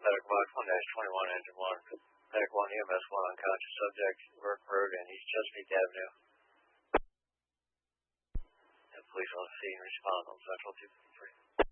Medic Box 1-21, Engine 1. Medic 1, EMS 1, unconscious subject, Work Road and East Chesapeake Avenue. And police on scene respond on Central 253.